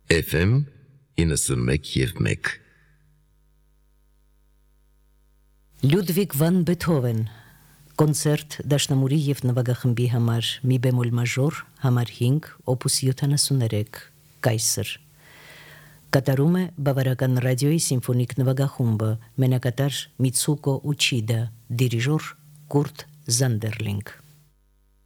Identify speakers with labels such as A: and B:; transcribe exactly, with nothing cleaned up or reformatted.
A: Էֆ էմ իննսունմեկ և մեկ
B: Լյուդվիգ վան Բեթհովեն կոնցերտ դաշնամուրի և նվագախմբի համար մի բեմոլ մաժոր համար հինգ օպուս յոթանասուններեք կայսր կատարում է բավարական ռադիոյի սիմֆոնիկ նվագախումբը մենակատար Միցուկո Ուչիդա դիրիժոր Կուրտ Զանդերլինգ